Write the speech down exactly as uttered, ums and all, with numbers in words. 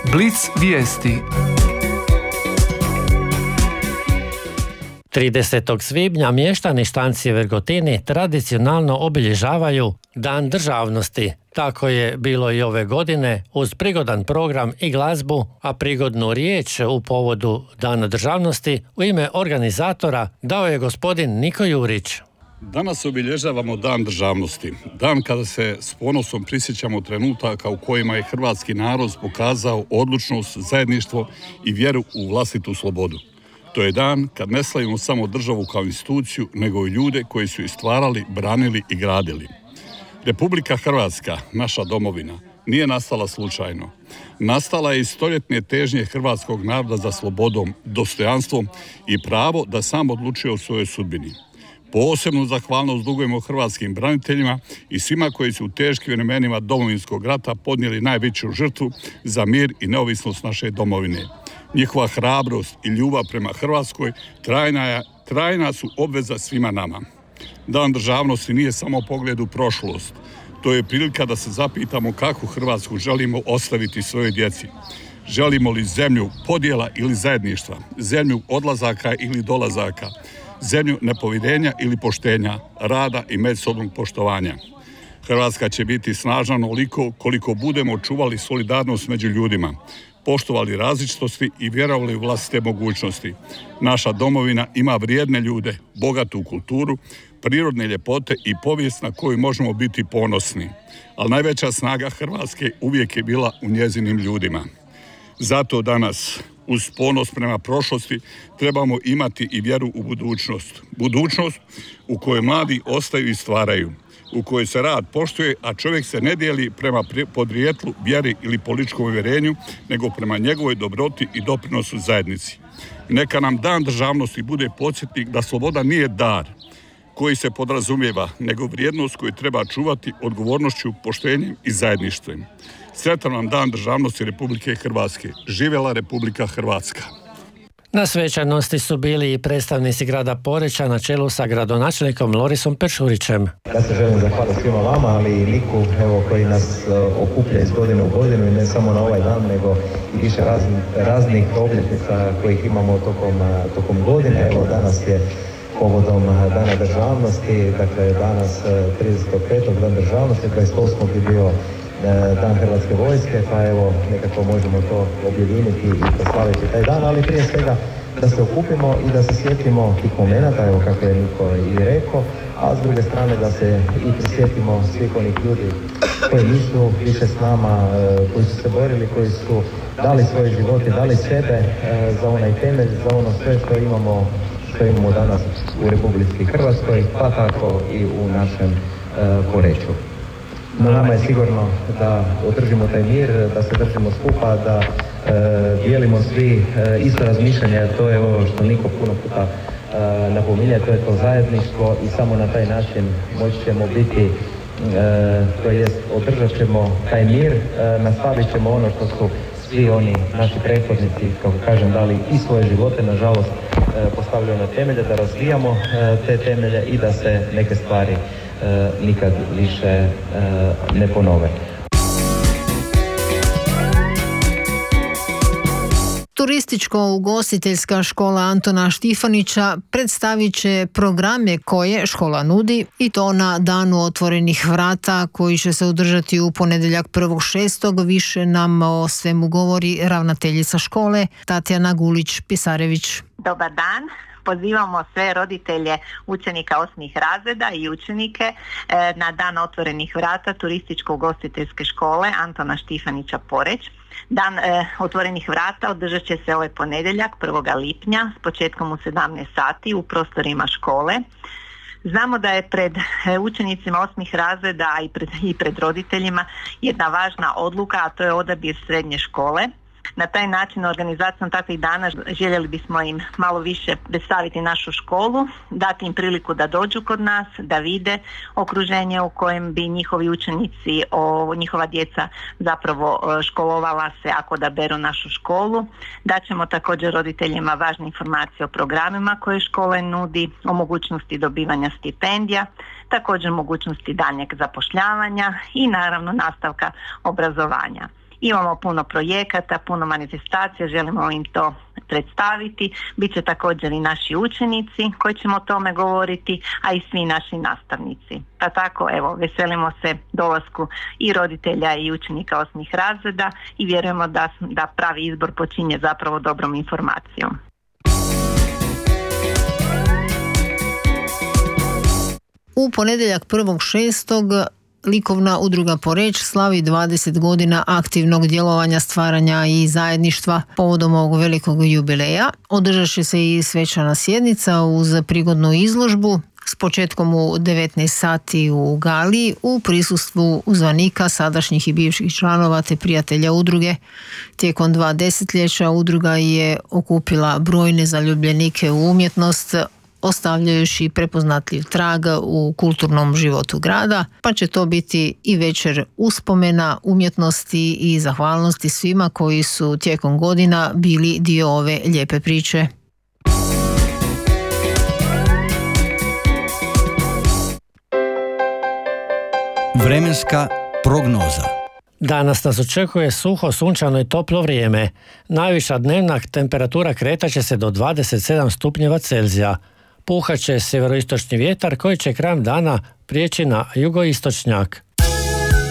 Blic vijesti. tridesetog svibnja mještani štance Vrgotini tradicionalno obilježavaju Dan državnosti. Tako je bilo i ove godine uz prigodan program i glazbu, a prigodnu riječ u povodu Dana državnosti u ime organizatora dao je gospodin Niko Jurić. Danas obilježavamo Dan državnosti. Dan kada se s ponosom prisjećamo trenutaka u kojima je hrvatski narod pokazao odlučnost, zajedništvo i vjeru u vlastitu slobodu. To je dan kad ne slavimo samo državu kao instituciju, nego i ljude koji su je stvarali, branili i gradili. Republika Hrvatska, naša domovina, nije nastala slučajno. Nastala je iz stoljetne težnje hrvatskog naroda za slobodom, dostojanstvom i pravo da sam odlučuje o svojoj sudbini. Posebnu zahvalnost dugujemo hrvatskim braniteljima i svima koji su u teškim vremenima Domovinskog rata podnijeli najveću žrtvu za mir i neovisnost naše domovine. Njihova hrabrost i ljubav prema Hrvatskoj trajna, je, trajna su obveza svima nama. Dan državnosti nije samo pogled u prošlost. To je prilika da se zapitamo kakvu Hrvatsku želimo ostaviti svojoj djeci. Želimo li zemlju podjela ili zajedništva, zemlju odlazaka ili dolazaka, zemlju nepovjerenja ili poštenja, rada i međusobnog poštovanja. Hrvatska će biti snažna onoliko koliko budemo čuvali solidarnost među ljudima, poštovali različitosti i vjerovali u vlastite mogućnosti. Naša domovina ima vrijedne ljude, bogatu kulturu, prirodne ljepote i povijest na koju možemo biti ponosni. Ali najveća snaga Hrvatske uvijek je bila u njezinim ljudima. Zato danas, uz ponos prema prošlosti, trebamo imati i vjeru u budućnost. Budućnost u kojoj mladi ostaju i stvaraju, u kojoj se rad poštuje, a čovjek se ne dijeli prema podrijetlu, vjeri ili političkom uvjerenju, nego prema njegovoj dobroti i doprinosu zajednici. Neka nam Dan državnosti bude podsjetnik da sloboda nije dar koji se podrazumijeva, nego vrijednost koju treba čuvati odgovornošću, poštenjem i zajedništvom. Sretan nam Dan državnosti Republike Hrvatske. Živjela Republika Hrvatska. Na svečanosti su bili i predstavnici grada Poreča na čelu sa gradonačelnikom Lorisom Peršurićem. Ja se želim zahvaliti svima vama, ali i Niku, evo, koji nas okuplja iz godine u godinu i ne samo na ovaj dan, nego i više raznih, raznih obljetnica kojih imamo tokom, tokom godine. Evo, danas je povodom Dana državnosti, dakle danas tridesetog petog Dan državnosti, dvadeset osmog je bio Dan Hrvatske vojske, pa evo nekako možemo to objediniti i proslaviti taj dan, ali prije svega da se okupimo i da se sjetimo tih momenata, evo kako je Niko i rekao, a s druge strane da se i prisjetimo svih onih ljudi koji nisu više s nama, koji su se borili, koji su dali svoje živote, dali sebe za onaj temelj, za ono sve što imamo, što imamo danas u Republici Hrvatskoj, pa tako i u našem Poreču. Na nama je sigurno da održimo taj mir, da se držimo skupa, da e, dijelimo svi e, isto razmišljanje, to je ovo što Niko puno puta e, napominje, to je to zajedništvo i samo na taj način moći ćemo biti, e, to jest održat ćemo taj mir, e, nastavit ćemo ono što su svi oni naši prethodnici, kako kažem, dali i svoje živote, nažalost, e, postavljaju na temelje, da razvijamo e, te temelje i da se neke stvari E, nikad više e, ne ponove. Turističko-ugostiteljska škola Antona Štifanića predstavit će programe koje škola nudi i to na Danu otvorenih vrata koji će se održati u ponedjeljak prvog šestog Više nam o svemu govori ravnateljica škole Tatjana Gulić-Pisarević. Dobar dan. Pozivamo sve roditelje učenika osmih razreda i učenike na Dan otvorenih vrata Turističko-ugostiteljske škole Antona Štifanića Poreč. Dan e, otvorenih vrata održat će se ovaj ponedjeljak prvog lipnja s početkom u sedamnaest sati u prostorima škole. Znamo da je pred učenicima osmih razreda i pred, i pred roditeljima jedna važna odluka, a to je odabir srednje škole. Na taj način, organizacijom takvih dana, željeli bismo im malo više predstaviti našu školu, dati im priliku da dođu kod nas, da vide okruženje u kojem bi njihovi učenici, o, njihova djeca zapravo školovala se ako da beru našu školu. Daćemo također roditeljima važne informacije o programima koje škole nudi, o mogućnosti dobivanja stipendija, također mogućnosti daljnjeg zapošljavanja i naravno nastavka obrazovanja. Imamo puno projekata, puno manifestacija, želimo im to predstaviti. Biće također i naši učenici koji ćemo o tome govoriti, a i svi naši nastavnici. Pa tako, evo, veselimo se dolasku i roditelja i učenika osmih razreda i vjerujemo da, da pravi izbor počinje zapravo dobrom informacijom. U ponedjeljak prvog šestog Likovna udruga Poreč slavi dvadeset godina aktivnog djelovanja, stvaranja i zajedništva. Povodom ovog velikog jubileja održat će se i svečana sjednica uz prigodnu izložbu s početkom u devetnaest sati u Gali u prisustvu uzvanika, sadašnjih i bivših članova te prijatelja udruge. Tijekom dva desetljeća udruga je okupila brojne zaljubljenike u umjetnost, ostavljajući prepoznatljiv trag u kulturnom životu grada, pa će to biti i večer uspomena, umjetnosti i zahvalnosti svima koji su tijekom godina bili dio ove lijepe priče. Vremenska prognoza. Danas nas očekuje suho, sunčano i toplo vrijeme. Najviša dnevna temperatura kretat će se do dvadeset sedam stupnjeva Celzija. Puhat će sjeveroistočni vjetar koji će krajem dana prijeći na jugoistočnjak.